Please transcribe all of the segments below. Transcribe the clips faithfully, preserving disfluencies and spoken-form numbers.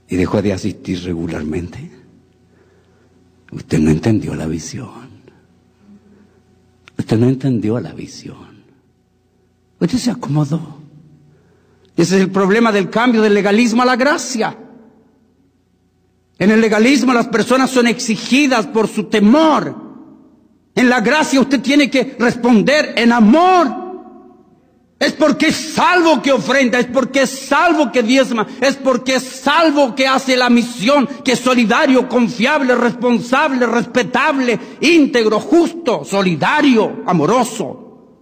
y dejó de asistir regularmente. Usted no entendió la visión. Usted no entendió la visión. Usted se acomodó. Ese es el problema del cambio del legalismo a la gracia. En el legalismo las personas son exigidas por su temor. En la gracia usted tiene que responder en amor. Es porque es salvo que ofrenda, es porque es salvo que diezma, es porque es salvo que hace la misión, que es solidario, confiable, responsable, respetable, íntegro, justo, solidario, amoroso.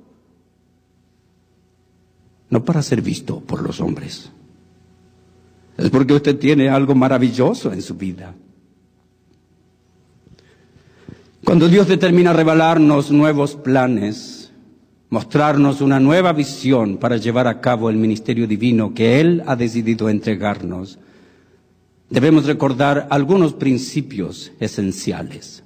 No para ser visto por los hombres. Es porque usted tiene algo maravilloso en su vida. Cuando Dios determina revelarnos nuevos planes, mostrarnos una nueva visión para llevar a cabo el ministerio divino que Él ha decidido entregarnos, debemos recordar algunos principios esenciales.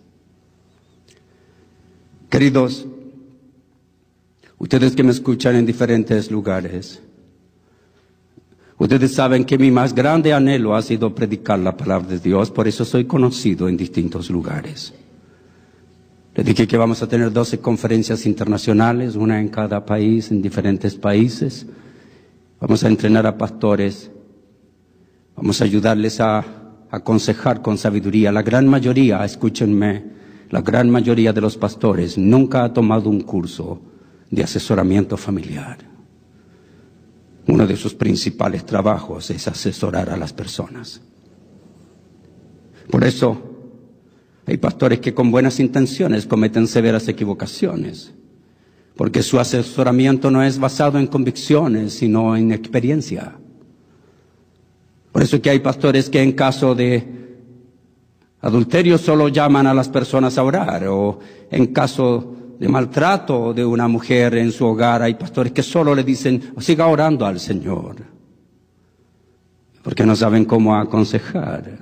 Queridos, ustedes que me escuchan en diferentes lugares, ustedes saben que mi más grande anhelo ha sido predicar la palabra de Dios, por eso soy conocido en distintos lugares. Les dije que vamos a tener doce conferencias internacionales, una en cada país, en diferentes países. Vamos a entrenar a pastores, vamos a ayudarles a aconsejar con sabiduría. La gran mayoría, escúchenme, la gran mayoría de los pastores nunca ha tomado un curso de asesoramiento familiar. Uno de sus principales trabajos es asesorar a las personas. Por eso, hay pastores que con buenas intenciones cometen severas equivocaciones, porque su asesoramiento no es basado en convicciones, sino en experiencia. Por eso que hay pastores que en caso de adulterio solo llaman a las personas a orar, o en caso de maltrato de una mujer en su hogar, hay pastores que solo le dicen, siga orando al Señor, porque no saben cómo aconsejar.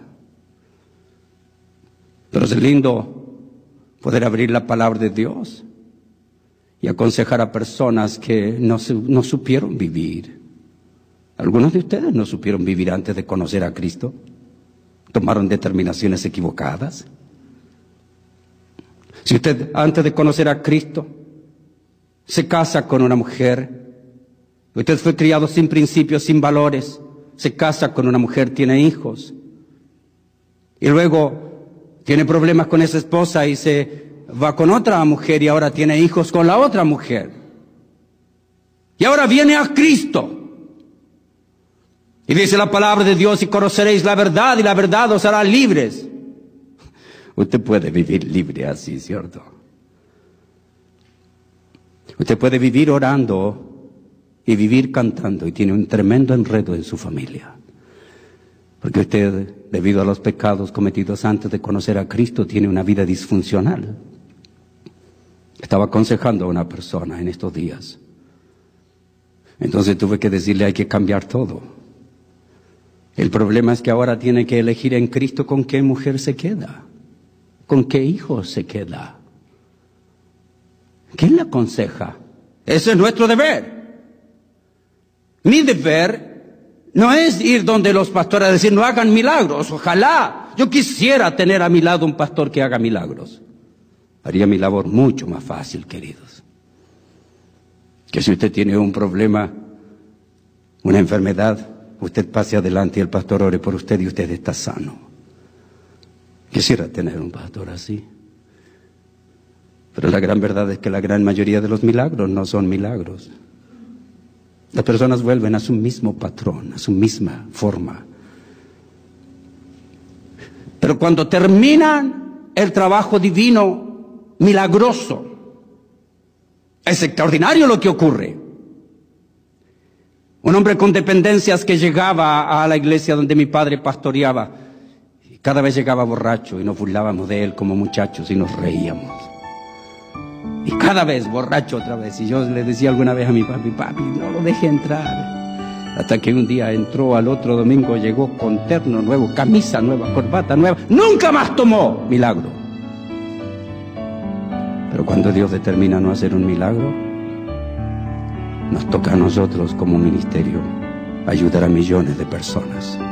Pero es lindo poder abrir la palabra de Dios y aconsejar a personas que no, no supieron vivir. Algunos de ustedes no supieron vivir antes de conocer a Cristo. Tomaron determinaciones equivocadas. Si usted antes de conocer a Cristo se casa con una mujer, usted fue criado sin principios, sin valores, se casa con una mujer, tiene hijos, y luego tiene problemas con esa esposa y se va con otra mujer y ahora tiene hijos con la otra mujer. Y ahora viene a Cristo. Y dice la palabra de Dios, y conoceréis la verdad y la verdad os hará libres. Usted puede vivir libre así, ¿cierto? Usted puede vivir orando y vivir cantando y tiene un tremendo enredo en su familia. Porque usted, debido a los pecados cometidos antes de conocer a Cristo, tiene una vida disfuncional. Estaba aconsejando a una persona en estos días. Entonces tuve que decirle, hay que cambiar todo. El problema es que ahora tiene que elegir en Cristo con qué mujer se queda, con qué hijo se queda. ¿Quién le aconseja? Ese es nuestro deber. Mi deber no es ir donde los pastores a decir, no hagan milagros. Ojalá, yo quisiera tener a mi lado un pastor que haga milagros. Haría mi labor mucho más fácil, queridos. Que si usted tiene un problema, una enfermedad, usted pase adelante y el pastor ore por usted y usted está sano. Quisiera tener un pastor así. Pero la gran verdad es que la gran mayoría de los milagros no son milagros. Las personas vuelven a su mismo patrón, a su misma forma. Pero cuando terminan el trabajo divino, milagroso, es extraordinario lo que ocurre. Un hombre con dependencias que llegaba a la iglesia donde mi padre pastoreaba, y cada vez llegaba borracho y nos burlábamos de él como muchachos y nos reíamos. Y cada vez borracho otra vez. Y yo le decía alguna vez a mi papi, papi, no lo deje entrar. Hasta que un día entró, al otro domingo llegó con terno nuevo, camisa nueva, corbata nueva. Nunca más tomó. Milagro. Pero cuando Dios determina no hacer un milagro, nos toca a nosotros como ministerio ayudar a millones de personas.